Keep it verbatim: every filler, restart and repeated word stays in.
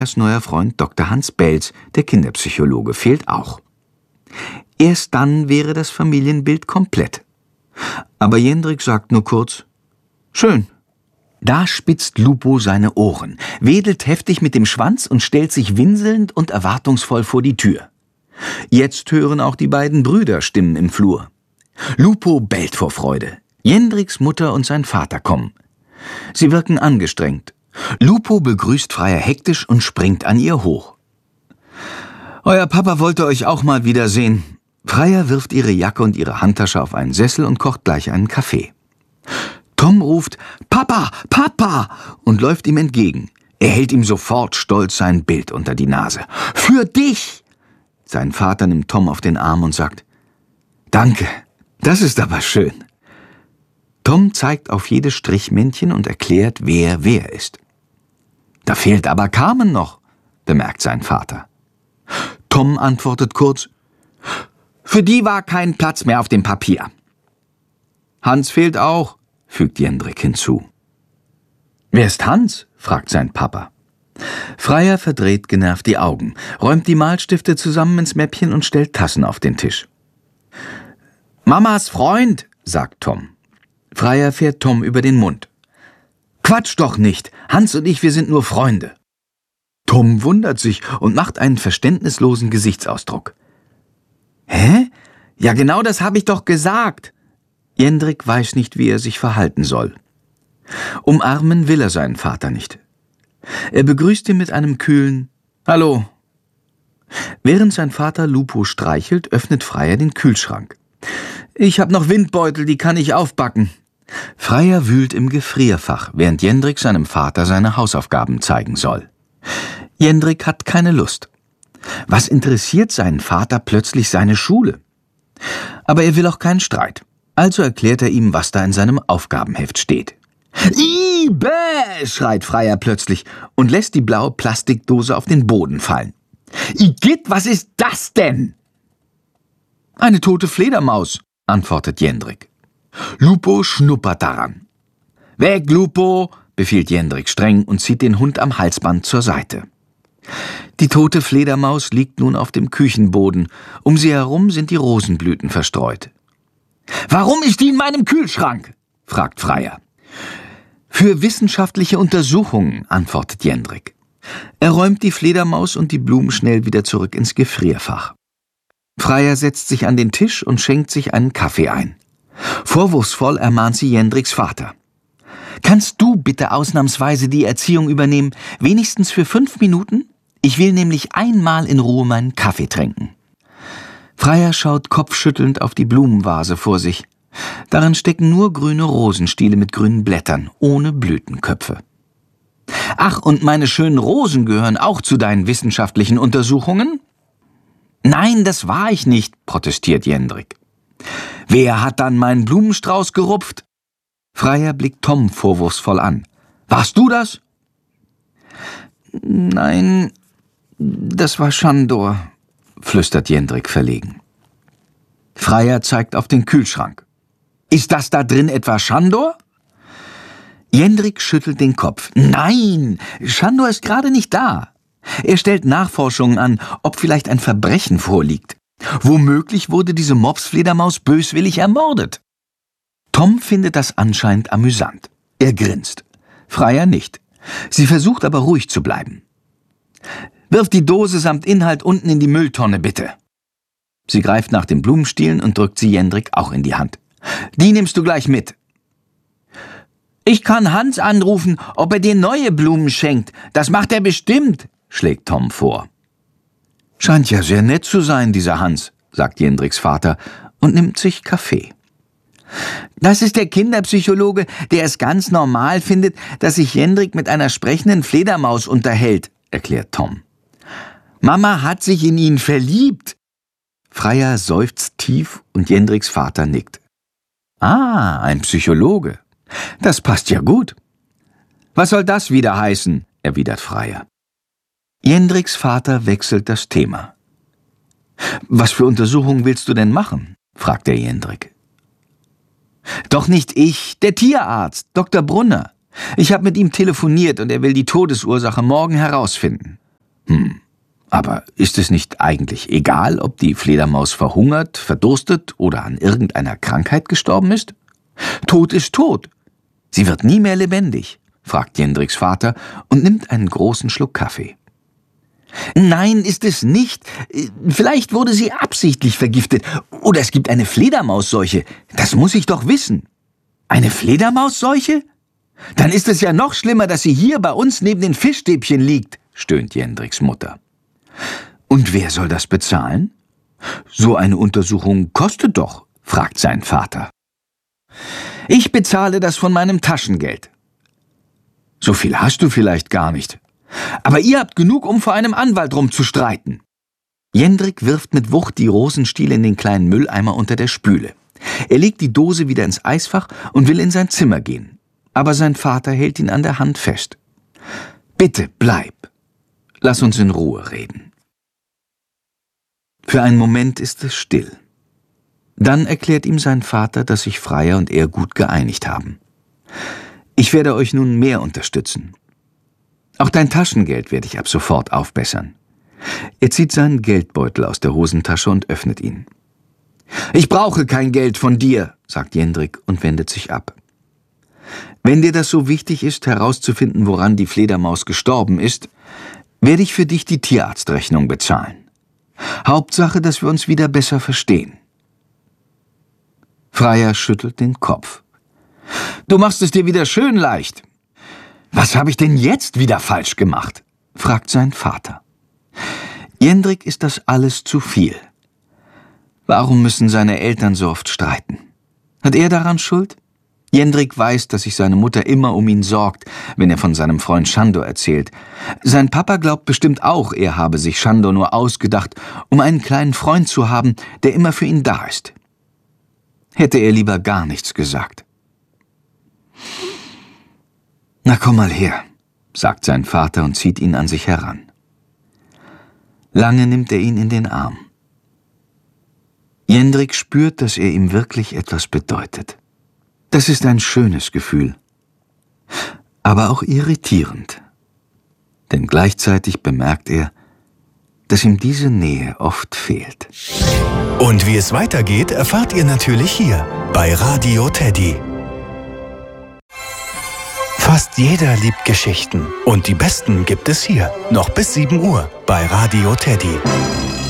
Freiers neuer Freund Doktor Hans Belz, der Kinderpsychologe, fehlt auch. Erst dann wäre das Familienbild komplett. Aber Jendrik sagt nur kurz: »Schön.« Da spitzt Lupo seine Ohren, wedelt heftig mit dem Schwanz und stellt sich winselnd und erwartungsvoll vor die Tür. Jetzt hören auch die beiden Brüder Stimmen im Flur. Lupo bellt vor Freude. Jendriks Mutter und sein Vater kommen. Sie wirken angestrengt. Lupo begrüßt Freier hektisch und springt an ihr hoch. »Euer Papa wollte euch auch mal wiedersehen.« Freier wirft ihre Jacke und ihre Handtasche auf einen Sessel und kocht gleich einen Kaffee. Tom ruft »Papa, Papa!« und läuft ihm entgegen. Er hält ihm sofort stolz sein Bild unter die Nase. »Für dich!« Sein Vater nimmt Tom auf den Arm und sagt: »Danke, das ist aber schön.« Tom zeigt auf jedes Strichmännchen und erklärt, wer wer ist. »Da fehlt aber Carmen noch«, bemerkt sein Vater. Tom antwortet kurz: »Für die war kein Platz mehr auf dem Papier.« »Hans fehlt auch«, fügt Jendrik hinzu. »Wer ist Hans?« fragt sein Papa. Freier verdreht genervt die Augen, räumt die Malstifte zusammen ins Mäppchen und stellt Tassen auf den Tisch. »Mamas Freund«, sagt Tom. Freier fährt Tom über den Mund. »Quatsch doch nicht, Hans und ich, wir sind nur Freunde.« Tom wundert sich und macht einen verständnislosen Gesichtsausdruck. »Hä? Ja, genau das habe ich doch gesagt.« Jendrik weiß nicht, wie er sich verhalten soll. Umarmen will er seinen Vater nicht. Er begrüßt ihn mit einem kühlen »Hallo«. Während sein Vater Lupo streichelt, öffnet Freier den Kühlschrank. »Ich hab noch Windbeutel, die kann ich aufbacken.« Freier wühlt im Gefrierfach, während Jendrik seinem Vater seine Hausaufgaben zeigen soll. Jendrik hat keine Lust. Was interessiert seinen Vater plötzlich seine Schule? Aber er will auch keinen Streit. Also erklärt er ihm, was da in seinem Aufgabenheft steht. »Ih, bäh«, schreit Freier plötzlich und lässt die blaue Plastikdose auf den Boden fallen. »Igitt, was ist das denn?« »Eine tote Fledermaus«, antwortet Jendrik. Lupo schnuppert daran. »Weg, Lupo«, befiehlt Jendrik streng und zieht den Hund am Halsband zur Seite. Die tote Fledermaus liegt nun auf dem Küchenboden. Um sie herum sind die Rosenblüten verstreut. »Warum ist die in meinem Kühlschrank?« fragt Freier. »Für wissenschaftliche Untersuchungen«, antwortet Jendrik. Er räumt die Fledermaus und die Blumen schnell wieder zurück ins Gefrierfach. Freier setzt sich an den Tisch und schenkt sich einen Kaffee ein. Vorwurfsvoll ermahnt sie Jendriks Vater. »Kannst du bitte ausnahmsweise die Erziehung übernehmen, wenigstens für fünf Minuten? Ich will nämlich einmal in Ruhe meinen Kaffee trinken.« Freier schaut kopfschüttelnd auf die Blumenvase vor sich. Darin stecken nur grüne Rosenstiele mit grünen Blättern, ohne Blütenköpfe. »Ach, und meine schönen Rosen gehören auch zu deinen wissenschaftlichen Untersuchungen?« »Nein, das war ich nicht«, protestiert Jendrik. »Wer hat dann meinen Blumenstrauß gerupft?« Freier blickt Tom vorwurfsvoll an. »Warst du das?« »Nein, das war Schandor«, flüstert Jendrik verlegen. Freier zeigt auf den Kühlschrank. »Ist das da drin etwa Schandor?« Jendrik schüttelt den Kopf. »Nein, Schandor ist gerade nicht da. Er stellt Nachforschungen an, ob vielleicht ein Verbrechen vorliegt. Womöglich wurde diese Mopsfledermaus böswillig ermordet.« Tom findet das anscheinend amüsant. Er grinst. Freier nicht. Sie versucht aber ruhig zu bleiben. »Wirf die Dose samt Inhalt unten in die Mülltonne, bitte.« Sie greift nach den Blumenstielen und drückt sie Jendrik auch in die Hand. »Die nimmst du gleich mit.« »Ich kann Hans anrufen, ob er dir neue Blumen schenkt. Das macht er bestimmt«, schlägt Tom vor. »Scheint ja sehr nett zu sein, dieser Hans«, sagt Jendriks Vater und nimmt sich Kaffee. »Das ist der Kinderpsychologe, der es ganz normal findet, dass sich Jendrik mit einer sprechenden Fledermaus unterhält«, erklärt Tom. »Mama hat sich in ihn verliebt.« Freier seufzt tief und Jendriks Vater nickt. »Ah, ein Psychologe. Das passt ja gut.« »Was soll das wieder heißen?«, erwidert Freier. Jendriks Vater wechselt das Thema. »Was für Untersuchungen willst du denn machen?«, fragt er Jendrik. »Doch nicht ich, der Tierarzt, Doktor Brunner. Ich habe mit ihm telefoniert und er will die Todesursache morgen herausfinden.« Hm, aber ist es nicht eigentlich egal, ob die Fledermaus verhungert, verdurstet oder an irgendeiner Krankheit gestorben ist? Tod ist tot. Sie wird nie mehr lebendig, fragt Jendriks Vater und nimmt einen großen Schluck Kaffee. Nein, ist es nicht. Vielleicht wurde sie absichtlich vergiftet. Oder es gibt eine Fledermausseuche. Das muss ich doch wissen. Eine Fledermausseuche? Dann ist es ja noch schlimmer, dass sie hier bei uns neben den Fischstäbchen liegt, stöhnt Jendriks Mutter. Und wer soll das bezahlen? So eine Untersuchung kostet doch, fragt sein Vater. Ich bezahle das von meinem Taschengeld. So viel hast du vielleicht gar nicht. Aber ihr habt genug, um vor einem Anwalt rumzustreiten. Jendrik wirft mit Wucht die Rosenstiele in den kleinen Mülleimer unter der Spüle. Er legt die Dose wieder ins Eisfach und will in sein Zimmer gehen. Aber sein Vater hält ihn an der Hand fest. Bitte, bleib. Lass uns in Ruhe reden. Für einen Moment ist es still. Dann erklärt ihm sein Vater, dass sich Freier und er gut geeinigt haben. Ich werde euch nun mehr unterstützen. Auch dein Taschengeld werde ich ab sofort aufbessern. Er zieht seinen Geldbeutel aus der Hosentasche und öffnet ihn. Ich brauche kein Geld von dir, sagt Jendrik und wendet sich ab. Wenn dir das so wichtig ist, herauszufinden, woran die Fledermaus gestorben ist, werde ich für dich die Tierarztrechnung bezahlen. Hauptsache, dass wir uns wieder besser verstehen. Freier schüttelt den Kopf. Du machst es dir wieder schön leicht. Was habe ich denn jetzt wieder falsch gemacht? Fragt sein Vater. Jendrik ist das alles zu viel. Warum müssen seine Eltern so oft streiten? Hat er daran Schuld? Jendrik weiß, dass sich seine Mutter immer um ihn sorgt, wenn er von seinem Freund Sándor erzählt. Sein Papa glaubt bestimmt auch, er habe sich Sándor nur ausgedacht, um einen kleinen Freund zu haben, der immer für ihn da ist. Hätte er lieber gar nichts gesagt. Na, komm mal her, sagt sein Vater und zieht ihn an sich heran. Lange nimmt er ihn in den Arm. Jendrik spürt, dass er ihm wirklich etwas bedeutet. Das ist ein schönes Gefühl, aber auch irritierend. Denn gleichzeitig bemerkt er, dass ihm diese Nähe oft fehlt. Und wie es weitergeht, erfahrt ihr natürlich hier bei Radio Teddy. Fast jeder liebt Geschichten und die besten gibt es hier, noch bis sieben Uhr bei Radio Teddy.